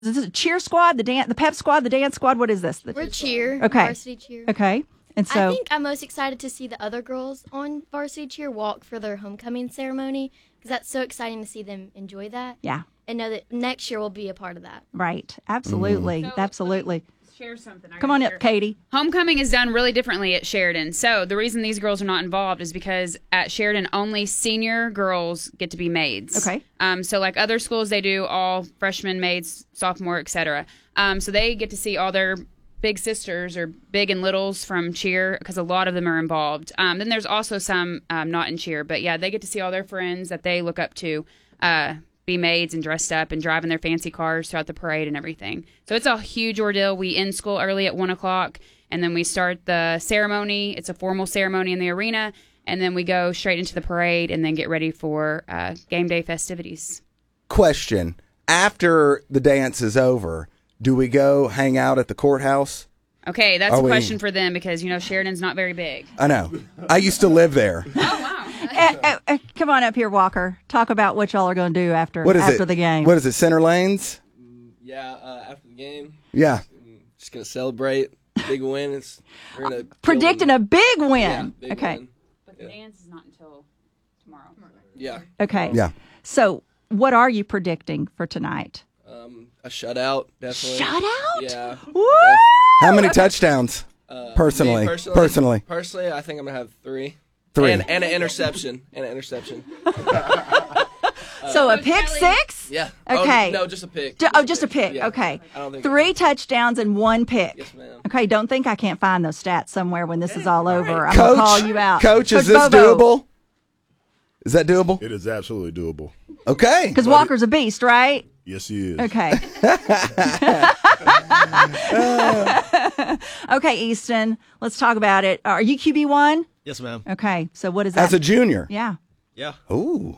Is this a cheer squad, the pep squad, the dance squad? What is this? We're cheer. Okay. Varsity cheer. Okay. And so I think I'm most excited to see the other girls on varsity cheer walk for their homecoming ceremony because that's so exciting to see them enjoy that. Yeah. And know that next year we'll be a part of that. Right. Absolutely. So, Absolutely. Share something. Come on up, Katie. Homecoming is done really differently at Sheridan. So the reason these girls are not involved is because at Sheridan only senior girls get to be maids. Okay. So like other schools, they do all freshmen, maids, sophomore, etc. So they get to see all their big sisters or big and littles from cheer because a lot of them are involved. Then there's also some not in cheer, but yeah, they get to see all their friends that they look up to. Be maids and dressed up and driving their fancy cars throughout the parade and everything. So it's a huge ordeal. We end school early at 1:00, and then we start the ceremony. It's a formal ceremony in the arena, and then we go straight into the parade and then get ready for game day festivities. Question: after the dance is over, do we go hang out at the courthouse? Okay, that's a question for them because, Sheridan's not very big. I know. I used to live there. Oh, wow. Come on up here, Walker. Talk about what y'all are going to do after the game. What is it, Center Lanes? Yeah, after the game. Yeah. Just going to celebrate. Big win. We're gonna predicting a big win. Yeah, big okay. Win. But the dance is not until tomorrow. Yeah. Okay. Yeah. So what are you predicting for tonight? A shutout, definitely. Shutout? Yeah. Woo! How many touchdowns? Personally, I think I'm going to have 3. 3. And an interception. So a pick six? Yeah. Okay. Oh, no, just a pick. Just a pick. Yeah. Okay. I don't think 3 touchdowns and 1 pick. Yes, ma'am. Okay. Don't think I can't find those stats somewhere when this is all over. I'm going to call you out. Coach, is this Bobo. doable? Is that doable? It is absolutely doable. Okay. Because Walker's a beast, right? Yes, he is. Okay. Okay, Easton, let's talk about it. Are you QB1? Yes, ma'am. Okay, so what is that? As a junior? Yeah. Yeah. Ooh.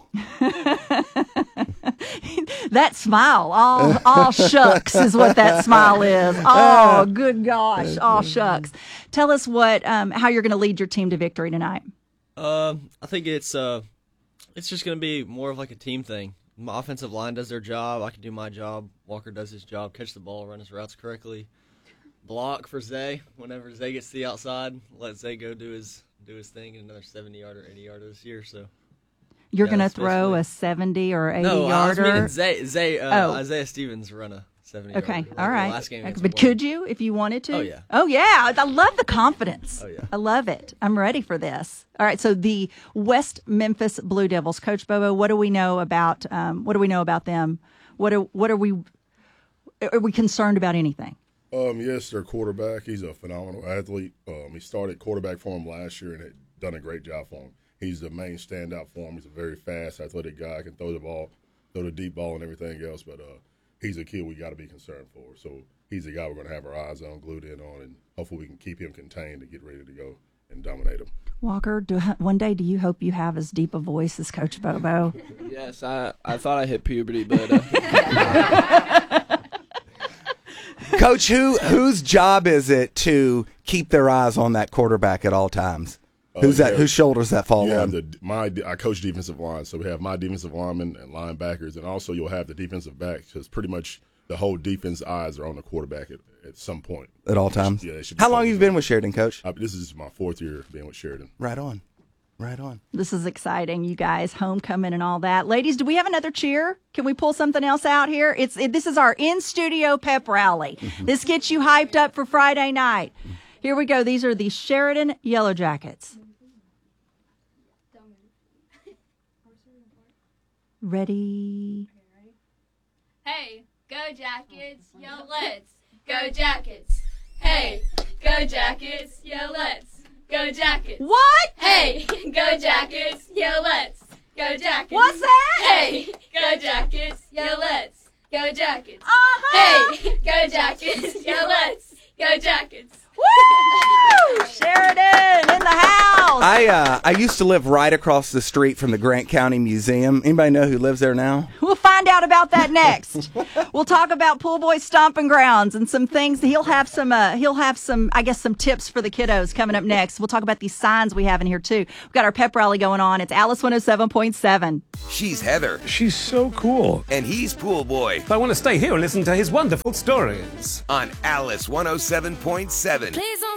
That smile, all shucks is what that smile is. Oh, good gosh, all shucks. Tell us how you're going to lead your team to victory tonight. I think it's just going to be more of like a team thing. My offensive line does their job. I can do my job. Walker does his job. Catch the ball, run his routes correctly. Block for Zay. Whenever Zay gets to the outside, let Zay go do his thing. And another 70-yarder, 80-yarder this year. So you're going to throw a 70 or 80 no, yarder. I was meaning Zay. Isaiah Stevens run a 70. Okay, all right. Last game but could you if you wanted to? Oh yeah. Oh yeah. I love the confidence. Oh yeah. I love it. I'm ready for this. All right. So the West Memphis Blue Devils, Coach Bobo. What do we know about? them? Are we concerned about anything? Yes, their quarterback. He's a phenomenal athlete. He started quarterback for him last year and had done a great job for him. He's the main standout for him. He's a very fast, athletic guy. Can throw the ball, throw the deep ball, and everything else. But he's a kid we got to be concerned for. So he's the guy we're going to have our eyes on, glued in on, and hopefully we can keep him contained and get ready to go and dominate him. Walker, one day do you hope you have as deep a voice as Coach Bobo? Yes, I thought I hit puberty, but Coach, whose job is it to keep their eyes on that quarterback at all times? Whose shoulders that fall on? I coach defensive line, so we have my defensive linemen and linebackers, and also you'll have the defensive backs because pretty much the whole defense eyes are on the quarterback at some point. At all times? They should How long have you been with Sheridan, Coach? This is my 4th year being with Sheridan. Right on. This is exciting, you guys. Homecoming and all that. Ladies, do we have another cheer? Can we pull something else out here? This is our in-studio pep rally. This gets you hyped up for Friday night. Here we go. These are the Sheridan Yellow Jackets. Ready? Hey, go Jackets, yo let's go Jackets. Hey, go Jackets, yo let's go Jackets. What? Hey, go Jackets, yo let's go Jackets. What's that? Hey, go Jackets, yo let's go Jackets. Uh-huh. Hey, go Jackets, yo let's go Jackets. Woo! Sheridan in the house. house. I used to live right across the street from the Grant County Museum. Anybody know who lives there now? We'll find out about that next. We'll talk about Pool Boy Stomping Grounds and some things. He'll have some, I guess, some tips for the kiddos coming up next. We'll talk about these signs we have in here too. We've got our pep rally going on. It's Alice 107.7. She's Heather. She's so cool. And he's Pool Boy. I want to stay here and listen to his wonderful stories. On Alice 107.7.